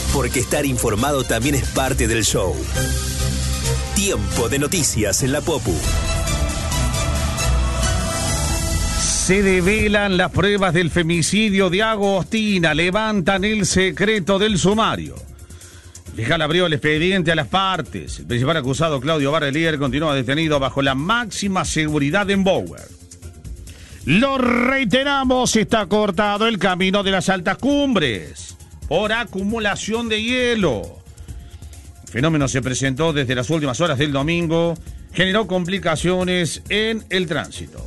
porque estar informado también es parte del show. Tiempo de noticias en la Popu. Se develan las pruebas del femicidio de Agostina, levantan el secreto del sumario. El fiscal abrió el expediente a las partes. El principal acusado, Claudio Barrelier, continúa detenido bajo la máxima seguridad en Bower. Lo reiteramos, está cortado el camino de las altas cumbres por acumulación de hielo. El fenómeno se presentó desde las últimas horas del domingo, generó complicaciones en el tránsito.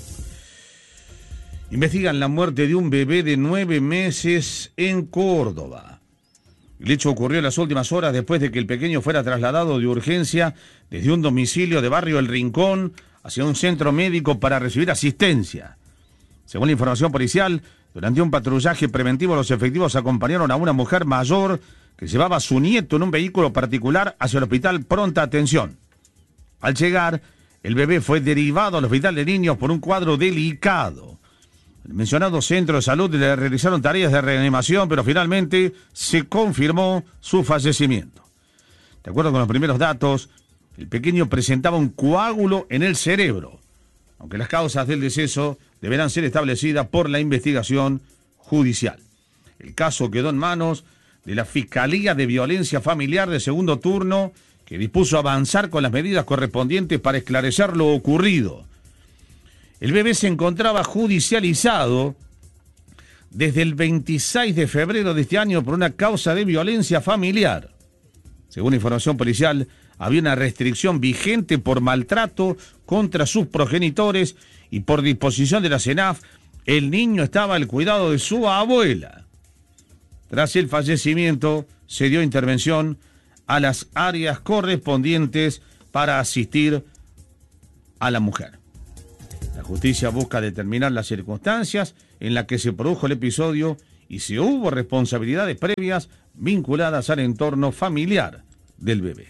Investigan la muerte de un bebé de 9 meses en Córdoba. El hecho ocurrió en las últimas horas después de que el pequeño fuera trasladado de urgencia desde un domicilio de barrio El Rincón hacia un centro médico para recibir asistencia. Según la información policial, durante un patrullaje preventivo los efectivos acompañaron a una mujer mayor que llevaba a su nieto en un vehículo particular hacia el hospital Pronta Atención. Al llegar, el bebé fue derivado al hospital de niños por un cuadro delicado. El mencionado centro de salud le realizaron tareas de reanimación, pero finalmente se confirmó su fallecimiento. De acuerdo con los primeros datos, el pequeño presentaba un coágulo en el cerebro, aunque las causas del deceso deberán ser establecidas por la investigación judicial. El caso quedó en manos de la Fiscalía de Violencia Familiar de segundo turno, que dispuso avanzar con las medidas correspondientes para esclarecer lo ocurrido. El bebé se encontraba judicializado desde el 26 de febrero de este año por una causa de violencia familiar. Según información policial, había una restricción vigente por maltrato contra sus progenitores y por disposición de la CENAF, el niño estaba al cuidado de su abuela. Tras el fallecimiento, se dio intervención a las áreas correspondientes para asistir a la mujer. La justicia busca determinar las circunstancias en las que se produjo el episodio y si hubo responsabilidades previas vinculadas al entorno familiar del bebé.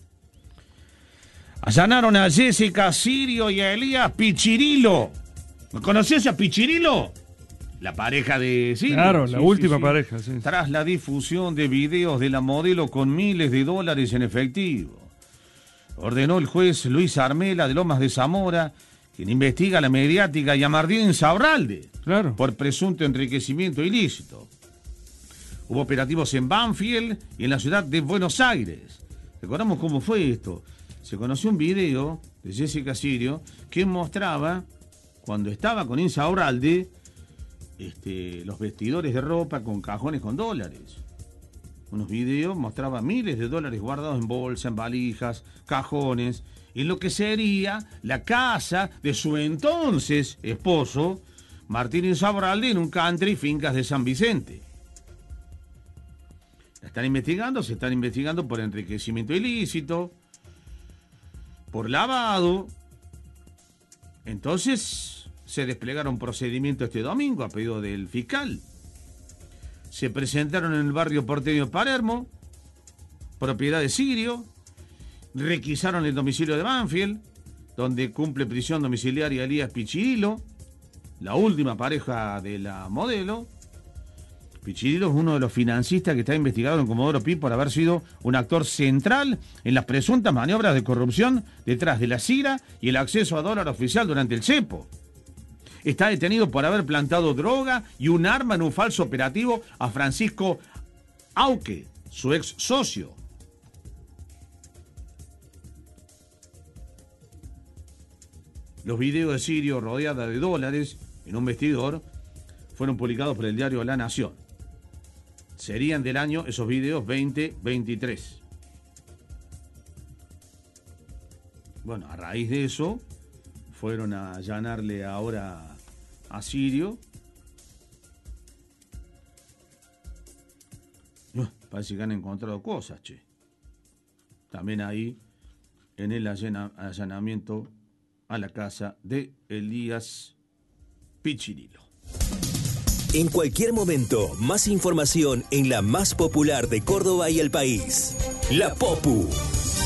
Allanaron a Jessica Sirio y a Elías Pichirilo. ¿Conocías a Pichirilo? La pareja de Sirio. Claro, la última pareja. Sí. Tras la difusión de videos de la modelo con miles de dólares en efectivo. Ordenó el juez Luis Armela de Lomas de Zamora, quien investiga a la mediática y a Martín Insaurralde, claro, por presunto enriquecimiento ilícito. Hubo operativos en Banfield y en la ciudad de Buenos Aires. Recordamos cómo fue esto. Se conoció un video de Jessica Sirio que mostraba, cuando estaba con Insaurralde, los vestidores de ropa con cajones con dólares. Unos videos mostraban miles de dólares guardados en bolsa, en valijas, cajones, en lo que sería la casa de su entonces esposo, Martín Insaurralde, en un country Fincas de San Vicente. Se están investigando por enriquecimiento ilícito, por lavado. Entonces se desplegaron procedimientos este domingo a pedido del fiscal. Se presentaron en el barrio porteño de Palermo, propiedad de Sirio, requisaron el domicilio de Banfield, donde cumple prisión domiciliaria Elías Pichirilo, la última pareja de la modelo. Pichirilo es uno de los financistas que está investigado en Comodoro Pi por haber sido un actor central en las presuntas maniobras de corrupción detrás de la CIRA y el acceso a dólar oficial durante el cepo. Está detenido por haber plantado droga y un arma en un falso operativo a Francisco Auque, su ex socio. Los videos de Sirio rodeada de dólares en un vestidor fueron publicados por el diario La Nación. Serían del año, esos videos, 2023. Bueno, a raíz de eso, fueron a allanarle ahora a Sirio. Parece que han encontrado cosas, che. También ahí, en el allanamiento a la casa de Elías Pichirilo. En cualquier momento, más información en la más popular de Córdoba y el país. La Popu.